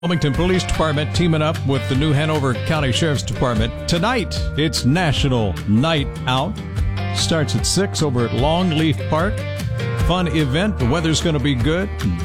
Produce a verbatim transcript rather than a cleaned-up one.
Wilmington Police Department teaming up with the new Hanover County Sheriff's Department. Tonight, it's National Night Out. Starts at six over at Longleaf Park. Fun event. The weather's going to be good.